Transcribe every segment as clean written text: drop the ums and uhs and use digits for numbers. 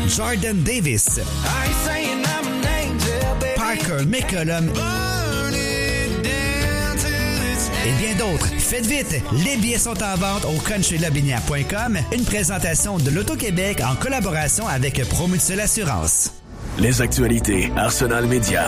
Jordan Davis, Parker McCollum et bien d'autres. Faites vite, les billets sont en vente au countrylobinière.com, une présentation de l'Auto-Québec en collaboration avec Promutuelle Assurance. Les actualités Arsenal Média.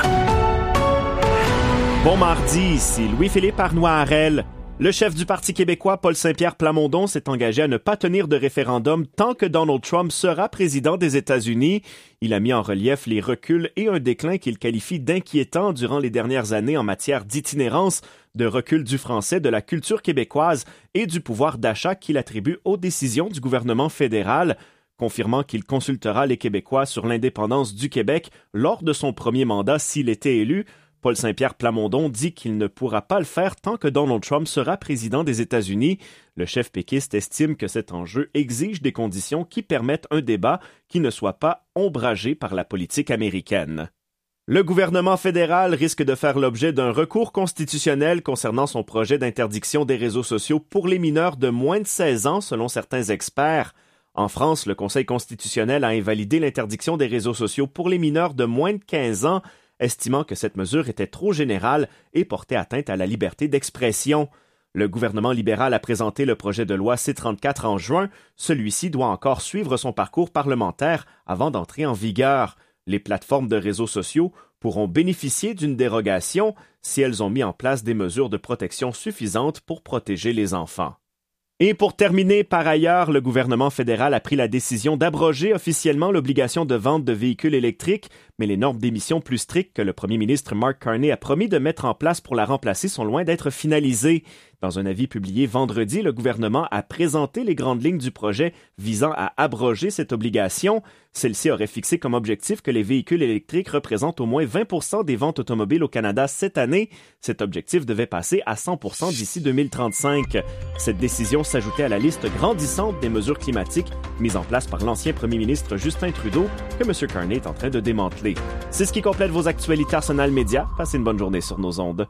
Bon mardi, ici Louis-Philippe Arnois-Harel. Le chef du Parti québécois, Paul Saint-Pierre Plamondon, s'est engagé à ne pas tenir de référendum tant que Donald Trump sera président des États-Unis. Il a mis en relief les reculs et un déclin qu'il qualifie d'inquiétant durant les dernières années en matière d'itinérance, de recul du français, de la culture québécoise et du pouvoir d'achat qu'il attribue aux décisions du gouvernement fédéral. Confirmant qu'il consultera les Québécois sur l'indépendance du Québec lors de son premier mandat s'il était élu, Paul Saint-Pierre Plamondon dit qu'il ne pourra pas le faire tant que Donald Trump sera président des États-Unis. Le chef péquiste estime que cet enjeu exige des conditions qui permettent un débat qui ne soit pas ombragé par la politique américaine. Le gouvernement fédéral risque de faire l'objet d'un recours constitutionnel concernant son projet d'interdiction des réseaux sociaux pour les mineurs de moins de 16 ans, selon certains experts. En France, le Conseil constitutionnel a invalidé l'interdiction des réseaux sociaux pour les mineurs de moins de 15 ans, estimant que cette mesure était trop générale et portait atteinte à la liberté d'expression. Le gouvernement libéral a présenté le projet de loi C-34 en juin. Celui-ci doit encore suivre son parcours parlementaire avant d'entrer en vigueur. Les plateformes de réseaux sociaux pourront bénéficier d'une dérogation si elles ont mis en place des mesures de protection suffisantes pour protéger les enfants. Et pour terminer, par ailleurs, le gouvernement fédéral a pris la décision d'abroger officiellement l'obligation de vente de véhicules électriques, mais les normes d'émissions plus strictes que le premier ministre Mark Carney a promis de mettre en place pour la remplacer sont loin d'être finalisées. Dans un avis publié vendredi, le gouvernement a présenté les grandes lignes du projet visant à abroger cette obligation. Celle-ci aurait fixé comme objectif que les véhicules électriques représentent au moins 20% des ventes automobiles au Canada cette année. Cet objectif devait passer à 100% d'ici 2035. Cette décision s'ajoutait à la liste grandissante des mesures climatiques mises en place par l'ancien premier ministre Justin Trudeau que M. Carney est en train de démanteler. C'est ce qui complète vos actualités Arsenal Média. Passez une bonne journée sur nos ondes.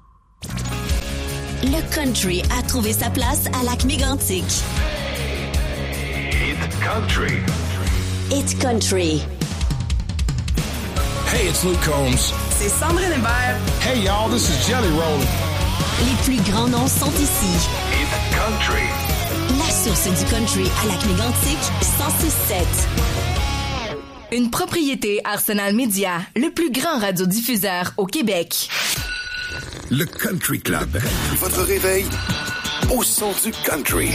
Le country a trouvé sa place à Lac-Mégantic. Hit Country. Hit Country. Hey, it's Luke Combs. C'est Sandrine Hébert. Hey, y'all, this is Jelly Roll. Les plus grands noms sont ici. Hit Country. La source du country à Lac-Mégantic, 106.7. Une propriété Arsenal Média, le plus grand radiodiffuseur au Québec. Le Country Club. Votre réveil au son du country.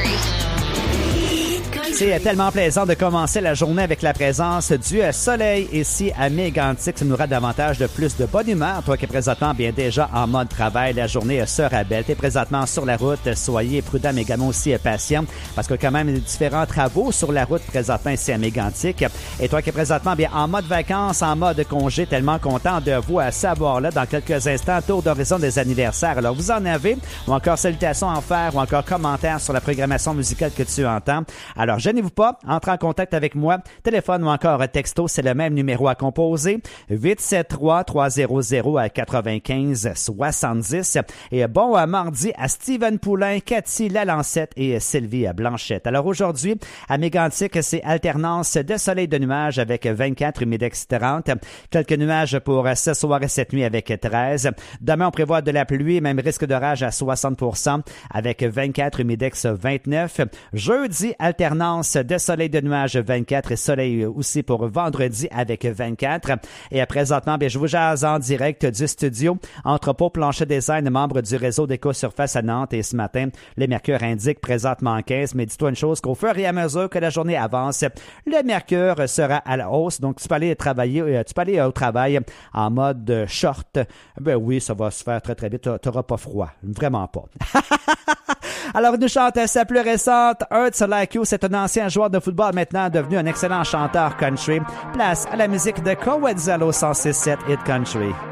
C'est tellement plaisant de commencer la journée avec la présence du soleil ici à Mégantic. Ça nous rend davantage de plus de bonne humeur. Toi qui es présentement bien déjà en mode travail, la journée sera belle. Tu es présentement sur la route. Soyez prudents mais également aussi patients parce qu'il y a quand même différents travaux sur la route présentement ici à Mégantic. Et toi qui es présentement bien en mode vacances, en mode congé, tellement content de vous savoir là dans quelques instants. Tour d'horizon des anniversaires. Alors vous en avez ou encore salutations à en faire ou encore commentaires sur la programmation musicale que tu entends. Alors gênez-vous pas, entrez en contact avec moi, téléphone ou encore texto, c'est le même numéro à composer, 873-300-95-70. Et bon mardi à Steven Poulain, Cathy Lalancette et Sylvie Blanchette. Alors aujourd'hui, à Mégantic, c'est alternance de soleil de nuages avec 24, humidex 30. Quelques nuages pour ce soir et cette nuit avec 13. Demain, on prévoit de la pluie, même risque d'orage à 60% avec 24, humidex 29. Jeudi, alternance de soleil de nuages 24 et soleil aussi pour vendredi avec 24. Et présentement, je vous jase en direct du studio Entrepôt Plancher Design, membre du réseau d'Éco-Surface à Nantes. Et ce matin, le mercure indique présentement 15. Mais dis-toi une chose, qu'au fur et à mesure que la journée avance, le mercure sera à la hausse. Donc, tu peux aller travailler, tu peux aller au travail en mode short. Ben oui, ça va se faire très très vite. Tu n'auras pas froid. Vraiment pas. Alors, il nous chante sa plus récente, Hurts Like You. C'est un ancien joueur de football maintenant devenu un excellent chanteur country. Place à la musique de Coetzal au 106.7 Hit Country.